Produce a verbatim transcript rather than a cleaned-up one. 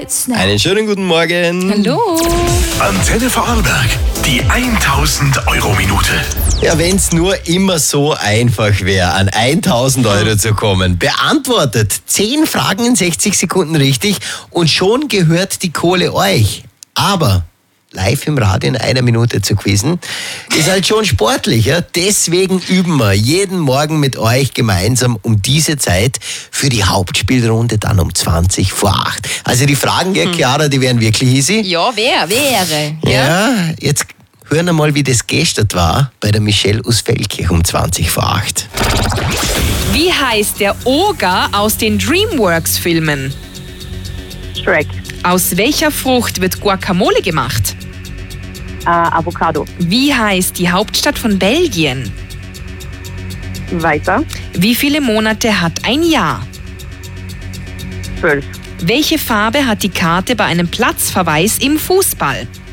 It's now. Einen schönen guten Morgen. Hallo. Antenne Vorarlberg, die tausend Euro Minute. Ja, wenn es nur immer so einfach wäre, an tausend Euro zu kommen. Beantwortet zehn Fragen in sechzig Sekunden richtig und schon gehört die Kohle euch. Aber live im Radio in einer Minute zu quizzen, ist halt schon sportlich. Ja? Deswegen üben wir jeden Morgen mit euch gemeinsam um diese Zeit für die Hauptspielrunde dann um zwanzig vor acht. Also die Fragen, gell, Chiara, die wären wirklich easy. Ja, wer wäre? Ja, jetzt hören wir mal, wie das gestern war bei der Michelle aus Feldkirch um zwanzig vor acht. Wie heißt der Oger aus den Dreamworks-Filmen? Shrek. Aus welcher Frucht wird Guacamole gemacht? Äh, Avocado. Wie heißt die Hauptstadt von Belgien? Weiter. Wie viele Monate hat ein Jahr? Zwölf. Welche Farbe hat die Karte bei einem Platzverweis im Fußball?